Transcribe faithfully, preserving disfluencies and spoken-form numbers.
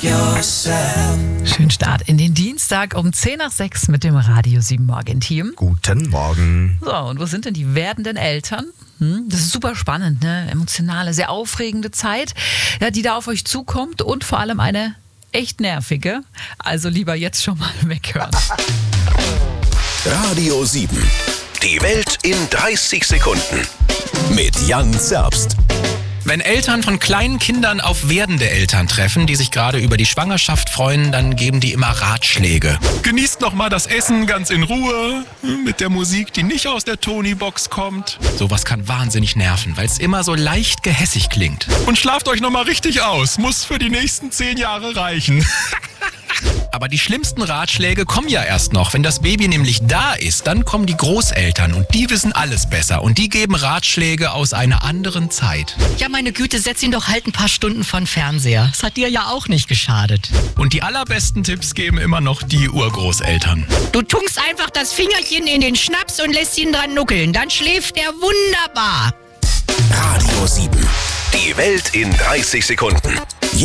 Schönen Start in den Dienstag um zehn nach sechs mit dem Radio sieben Morgen-Team. Guten Morgen. So, und wo sind denn die werdenden Eltern? Hm, das ist super spannend, ne? Emotionale, sehr aufregende Zeit, ja, die da auf euch zukommt und vor allem eine echt nervige. Also lieber jetzt schon mal weghören. Radio sieben. Die Welt in dreißig Sekunden. Mit Jan Zerbst. Wenn Eltern von kleinen Kindern auf werdende Eltern treffen, die sich gerade über die Schwangerschaft freuen, dann geben die immer Ratschläge. Genießt noch mal das Essen ganz in Ruhe, mit der Musik, die nicht aus der Tony-Box kommt. Sowas kann wahnsinnig nerven, weil es immer so leicht gehässig klingt. Und schlaft euch noch mal richtig aus, muss für die nächsten zehn Jahre reichen. Aber die schlimmsten Ratschläge kommen ja erst noch. Wenn das Baby nämlich da ist, dann kommen die Großeltern und die wissen alles besser. Und die geben Ratschläge aus einer anderen Zeit. Ja, meine Güte, setz ihn doch halt ein paar Stunden von Fernseher. Das hat dir ja auch nicht geschadet. Und die allerbesten Tipps geben immer noch die Urgroßeltern. Du tunkst einfach das Fingerchen in den Schnaps und lässt ihn dran nuckeln. Dann schläft er wunderbar. Radio sieben. Die Welt in dreißig Sekunden.